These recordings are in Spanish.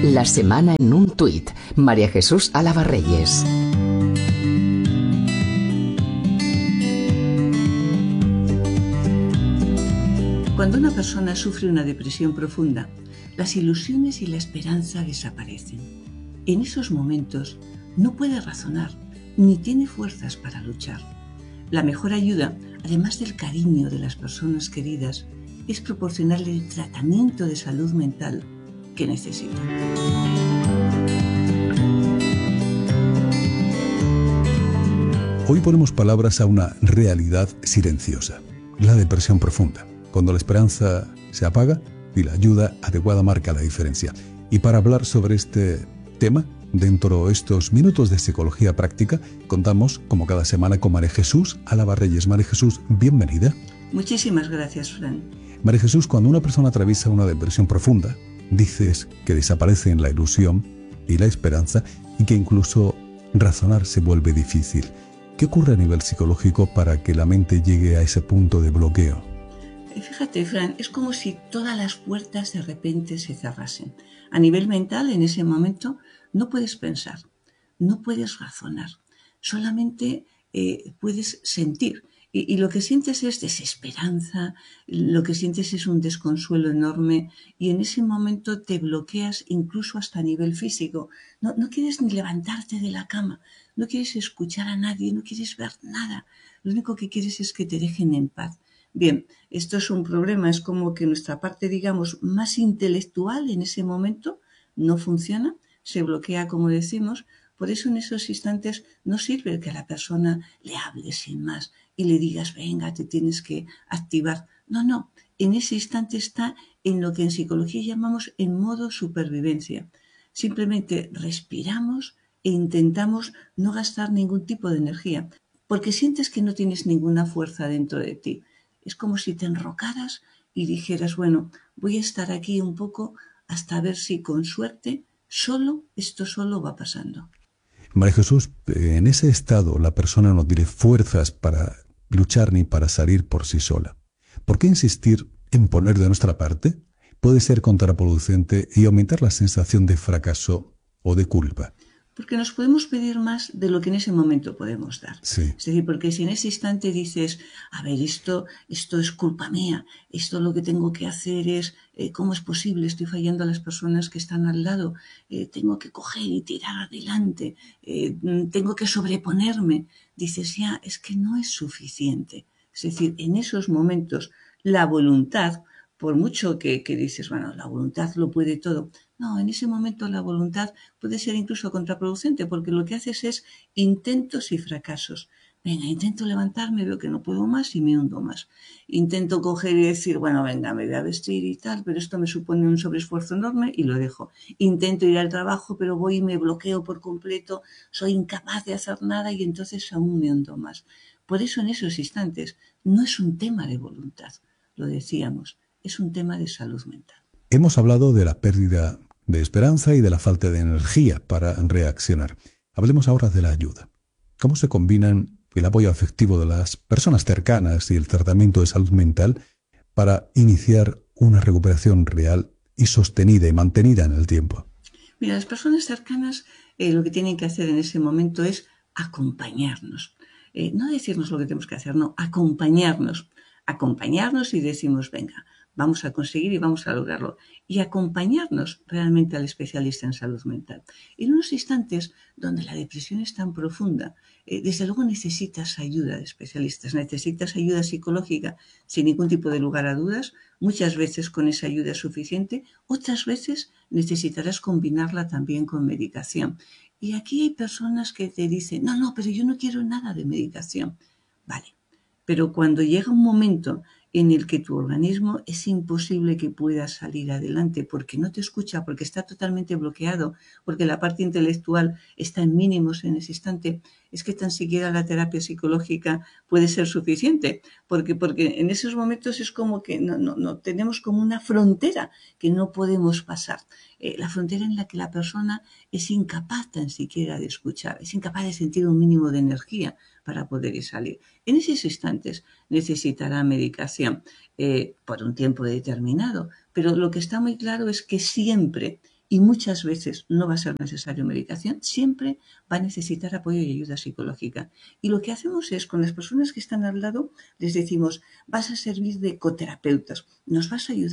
La semana en un tuit. María Jesús Alavarreyes. Cuando una persona sufre una depresión profunda, las ilusiones y la esperanza desaparecen. En esos momentos no puede razonar, ni tiene fuerzas para luchar. La mejor ayuda, además del cariño de las personas queridas, es proporcionarle el tratamiento de salud mental que necesita. Hoy ponemos palabras a una realidad silenciosa, la depresión profunda. Cuando la esperanza se apaga y la ayuda adecuada marca la diferencia. Y para hablar sobre este tema, dentro de estos minutos de psicología práctica, contamos, como cada semana, con María Jesús Alavarreyes. María Jesús, bienvenida. Muchísimas gracias, Fran. María Jesús, cuando una persona atraviesa una depresión profunda, dices que desaparecen la ilusión y la esperanza y que incluso razonar se vuelve difícil. ¿Qué ocurre a nivel psicológico para que la mente llegue a ese punto de bloqueo? Fíjate, Fran, es como si todas las puertas de repente se cerrasen. A nivel mental, en ese momento, no puedes pensar, no puedes razonar, solamente puedes sentir. Y lo que sientes es desesperanza, lo que sientes es un desconsuelo enorme y en ese momento te bloqueas incluso hasta a nivel físico. No quieres ni levantarte de la cama, no quieres escuchar a nadie, no quieres ver nada. Lo único que quieres es que te dejen en paz. Bien, esto es un problema, es como que nuestra parte, digamos, más intelectual en ese momento no funciona, se bloquea, como decimos. Por eso en esos instantes no sirve que a la persona le hables sin más y le digas, venga, te tienes que activar. No, en ese instante está en lo que en psicología llamamos en modo supervivencia. Simplemente respiramos e intentamos no gastar ningún tipo de energía, porque sientes que no tienes ninguna fuerza dentro de ti. Es como si te enrocaras y dijeras, bueno, voy a estar aquí un poco hasta ver si con suerte esto solo va pasando. María Jesús, en ese estado la persona no tiene fuerzas para luchar ni para salir por sí sola. ¿Por qué insistir en poner de nuestra parte? Puede ser contraproducente y aumentar la sensación de fracaso o de culpa. Porque nos podemos pedir más de lo que en ese momento podemos dar. Sí. Es decir, porque si en ese instante dices, a ver, esto es culpa mía, esto lo que tengo que hacer es, ¿cómo es posible? Estoy fallando a las personas que están al lado, tengo que coger y tirar adelante, tengo que sobreponerme. Dices, ya, es que no es suficiente. Es decir, en esos momentos, la voluntad, por mucho que dices, bueno, la voluntad lo puede todo. No, en ese momento la voluntad puede ser incluso contraproducente porque lo que haces es intentos y fracasos. Venga, intento levantarme, veo que no puedo más y me hundo más. Intento coger y decir, bueno, venga, me voy a vestir y tal, pero esto me supone un sobreesfuerzo enorme y lo dejo. Intento ir al trabajo, pero voy y me bloqueo por completo, soy incapaz de hacer nada y entonces aún me hundo más. Por eso en esos instantes no es un tema de voluntad, lo decíamos, es un tema de salud mental. Hemos hablado de la pérdida de esperanza y de la falta de energía para reaccionar. Hablemos ahora de la ayuda. ¿Cómo se combinan el apoyo afectivo de las personas cercanas y el tratamiento de salud mental para iniciar una recuperación real y sostenida y mantenida en el tiempo? Mira, las personas cercanas lo que tienen que hacer en ese momento es acompañarnos. No decirnos lo que tenemos que hacer, no, acompañarnos. Acompañarnos y decimos, venga, vamos a conseguir y vamos a lograrlo. Y acompañarnos realmente al especialista en salud mental. En unos instantes donde la depresión es tan profunda, desde luego necesitas ayuda de especialistas, necesitas ayuda psicológica sin ningún tipo de lugar a dudas. Muchas veces con esa ayuda es suficiente, otras veces necesitarás combinarla también con medicación. Y aquí hay personas que te dicen, no, pero yo no quiero nada de medicación. Vale, pero cuando llega un momento en el que tu organismo es imposible que pueda salir adelante porque no te escucha, porque está totalmente bloqueado, porque la parte intelectual está en mínimos en ese instante, es que tan siquiera la terapia psicológica puede ser suficiente, porque en esos momentos es como que no tenemos como una frontera que no podemos pasar, la frontera en la que la persona es incapaz tan siquiera de escuchar, es incapaz de sentir un mínimo de energía para poder salir. En esos instantes necesitará medicación por un tiempo determinado, pero lo que está muy claro es que siempre y muchas veces no va a ser necesario medicación, siempre va a necesitar apoyo y ayuda psicológica. Y lo que hacemos es, con las personas que están al lado, les decimos, vas a servir de coterapeutas, nos vas a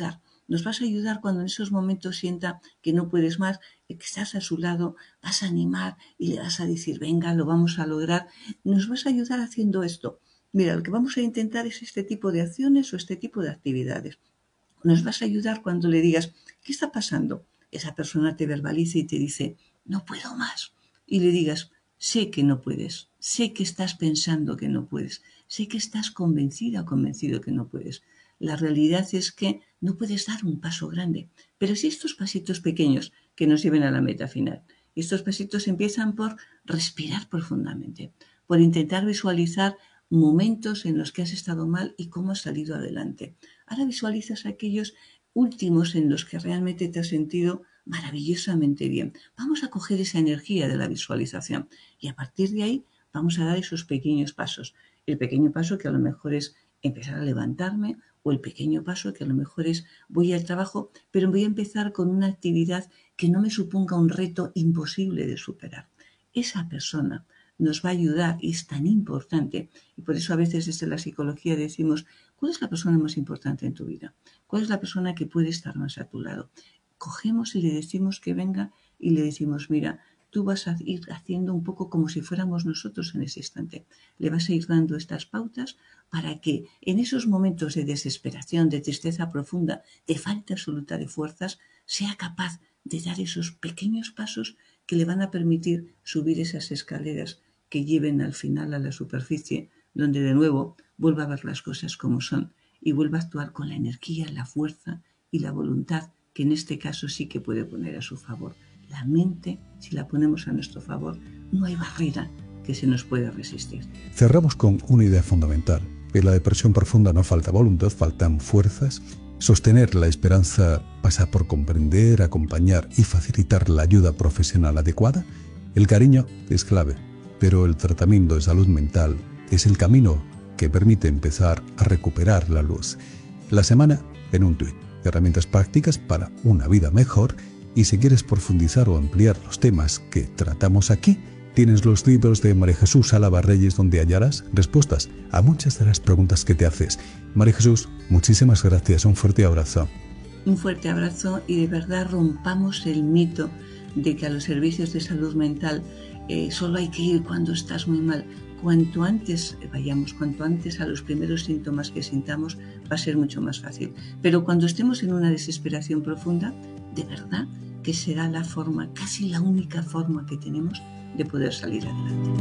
ayudar cuando en esos momentos sienta que no puedes más, que estás a su lado, vas a animar y le vas a decir, venga, lo vamos a lograr, nos vas a ayudar haciendo esto. Mira, lo que vamos a intentar es este tipo de acciones o este tipo de actividades. Nos vas a ayudar cuando le digas, ¿qué está pasando? Esa persona te verbaliza y te dice, no puedo más. Y le digas, sé que no puedes, sé que estás pensando que no puedes, sé que estás convencida o convencido que no puedes. La realidad es que no puedes dar un paso grande, pero sí estos pasitos pequeños que nos lleven a la meta final. Y estos pasitos empiezan por respirar profundamente, por intentar visualizar momentos en los que has estado mal y cómo has salido adelante. Ahora visualizas aquellos últimos en los que realmente te has sentido maravillosamente bien. Vamos a coger esa energía de la visualización y a partir de ahí vamos a dar esos pequeños pasos. El pequeño paso que a lo mejor es empezar a levantarme, o el pequeño paso que a lo mejor es voy al trabajo, pero voy a empezar con una actividad que no me suponga un reto imposible de superar. Esa persona nos va a ayudar y es tan importante, y por eso a veces desde la psicología decimos, ¿cuál es la persona más importante en tu vida? ¿Cuál es la persona que puede estar más a tu lado? Cogemos y le decimos que venga y le decimos, mira, tú vas a ir haciendo un poco como si fuéramos nosotros en ese instante. Le vas a ir dando estas pautas para que en esos momentos de desesperación, de tristeza profunda, de falta absoluta de fuerzas, sea capaz de dar esos pequeños pasos que le van a permitir subir esas escaleras que lleven al final a la superficie, donde de nuevo vuelva a ver las cosas como son y vuelva a actuar con la energía, la fuerza y la voluntad que en este caso sí que puede poner a su favor. La mente, si la ponemos a nuestro favor, no hay barrera que se nos pueda resistir. Cerramos con una idea fundamental. En la depresión profunda no falta voluntad, faltan fuerzas. Sostener la esperanza pasa por comprender, acompañar y facilitar la ayuda profesional adecuada. El cariño es clave, pero el tratamiento de salud mental es el camino que permite empezar a recuperar la luz. La semana en un tuit. Herramientas prácticas para una vida mejor. Y si quieres profundizar o ampliar los temas que tratamos aquí, tienes los libros de María Jesús Álava Reyes, donde hallarás respuestas a muchas de las preguntas que te haces. María Jesús, muchísimas gracias. Un fuerte abrazo. Un fuerte abrazo y de verdad rompamos el mito de que a los servicios de salud mental solo hay que ir cuando estás muy mal. Cuanto antes vayamos, cuanto antes a los primeros síntomas que sintamos, va a ser mucho más fácil. Pero cuando estemos en una desesperación profunda, de verdad que será la forma, casi la única forma que tenemos de poder salir adelante.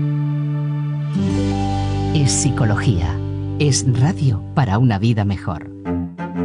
Es psicología, es radio para una vida mejor.